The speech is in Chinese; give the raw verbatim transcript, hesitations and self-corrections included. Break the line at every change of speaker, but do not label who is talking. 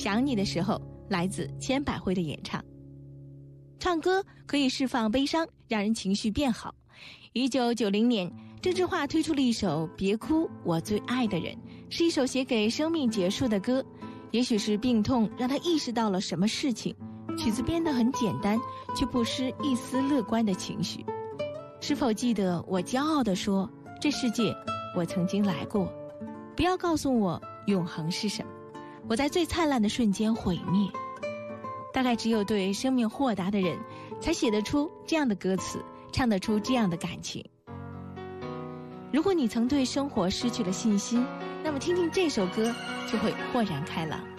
想你的时候，来自千百惠的演唱。唱歌可以释放悲伤，让人情绪变好。一九九零年，郑智化推出了一首《别哭，我最爱的人》，是一首写给生命结束的歌。也许是病痛让他意识到了什么事情，曲子编得很简单，却不失一丝乐观的情绪。是否记得我骄傲地说，这世界我曾经来过，不要告诉我永恒是什么，我在最灿烂的瞬间毁灭。大概只有对生命豁达的人，才写得出这样的歌词，唱得出这样的感情。如果你曾对生活失去了信心，那么听听这首歌就会豁然开朗。